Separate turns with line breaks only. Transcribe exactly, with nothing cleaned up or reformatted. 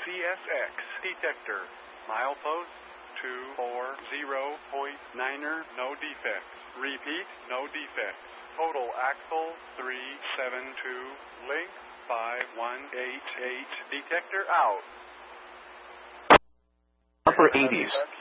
S X detector. Milepost two four zero point niner, no defects. Repeat, no defects. Total axle three seven two, length five one eight eight, detector out.
Upper eighties.